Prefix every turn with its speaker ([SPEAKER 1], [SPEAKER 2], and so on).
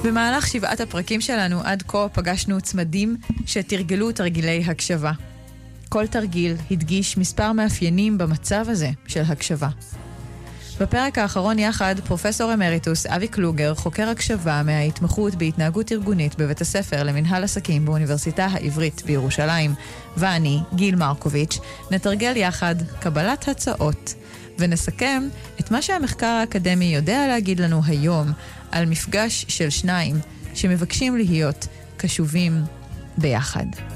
[SPEAKER 1] במהלך 7 הפרקים שלנו עד כה פגשנו צמדים שתרגלו תרגילי הקשבה. כל תרגיל הדגיש מספר מאפיינים במצב הזה של הקשבה. בפרק האחרון יחד פרופסור אמריטוס אבי קלוגר, חוקר הקשבה מההתמחות בהתנהגות ארגונית בבית הספר למנהל עסקים באוניברסיטה העברית בירושלים, ואני, גיל מרקוביץ', נתרגל יחד קבלת הצעות ונסכם את מה שהמחקר האקדמי יודע להגיד לנו היום על מפגש של שניים שמבקשים להיות קשובים ביחד.